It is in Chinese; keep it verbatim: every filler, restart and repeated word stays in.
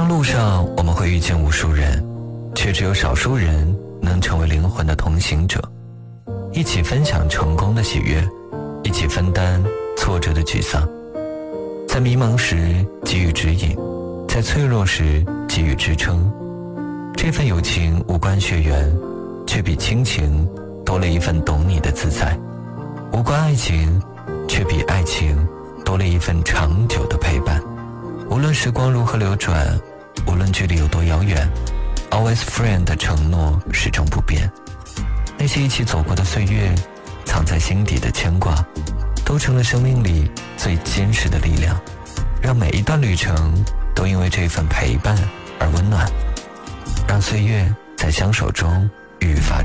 长路上我们会遇见无数人，却只有少数人能成为灵魂的同行者，一起分享成功的喜悦，一起分担挫折的沮丧，在迷茫时给予指引，在脆弱时给予支撑。这份友情无关血缘，却比亲情多了一份懂你的自在；无关爱情，却比爱情多了一份长久的陪伴。无论时光如何流转，无论距离有多遥远， Always Friend 的承诺始终不变。那些一起走过的岁月，藏在心底的牵挂，都成了生命里最坚实的力量，让每一段旅程都因为这份陪伴而温暖，让岁月在相守中愈发